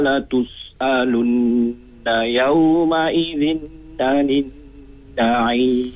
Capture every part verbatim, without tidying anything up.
latus'alunna yawma idzin 'anil na'im.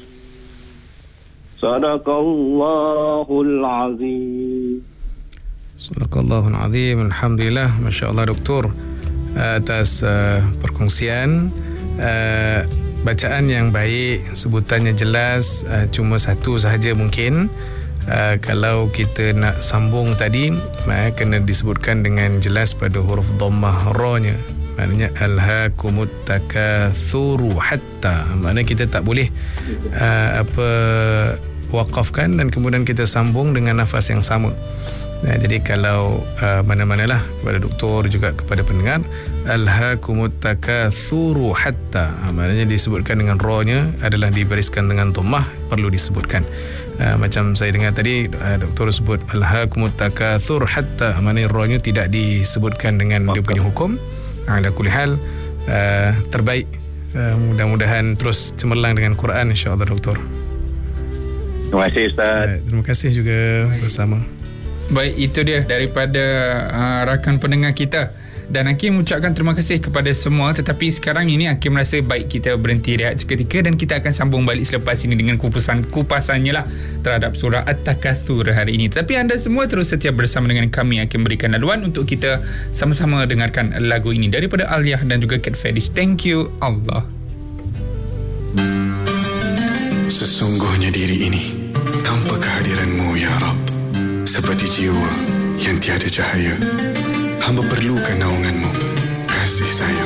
Sadaqallahul azim. Sadaqallahul azim. Alhamdulillah, masya-Allah Doktor atas uh, perkongsian uh, bacaan yang baik, sebutannya jelas, uh, cuma satu sahaja mungkin uh, kalau kita nak sambung tadi uh, kena disebutkan dengan jelas pada huruf dhammah ra-nya. Maknanya alhaakumut takatsuru hatta. Maknanya kita tak boleh uh, apa wakafkan dan kemudian kita sambung dengan nafas yang sama. Nah, jadi kalau uh, mana-manalah kepada doktor juga kepada pendengar, alhaakumut takatsuru hatta. Uh, maknanya disebutkan dengan ra-nya adalah dibariskan dengan dhammah, perlu disebutkan. Uh, macam saya dengar tadi uh, doktor sebut alhaakumut takatsur hatta, maknanya ra-nya tidak disebutkan dengan dia punya hukum. Ala kulli hal, uh, terbaik. Uh, mudah-mudahan terus cemerlang dengan Quran, insya-Allah Doktor. Terima kasih Ustaz. Uh, terima kasih juga bersama. Baik, itu dia daripada uh, rakan pendengar kita. Dan Hakim ucapkan terima kasih kepada semua. Tetapi sekarang ini Hakim rasa baik kita berhenti rehat seketika, dan kita akan sambung balik selepas ini dengan kupasan kupasannya lah terhadap surah At-Takatsur hari ini. Tapi anda semua terus setia bersama dengan kami. Hakim berikan laluan untuk kita sama-sama dengarkan lagu ini daripada Aliyah dan juga Cat Fetish. Thank you Allah. Sesungguhnya diri ini tanpa kehadiran-Mu ya Rabb, seperti jiwa yang tiada cahaya. Hamba perlukan naungan-Mu, kasih sayang.